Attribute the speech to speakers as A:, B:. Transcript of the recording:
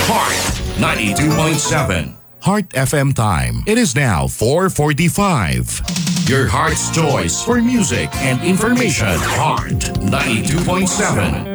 A: Heart 92.7. Heart FM time. It is now 4:45. Your heart's choice for music and information. Heart 92.7.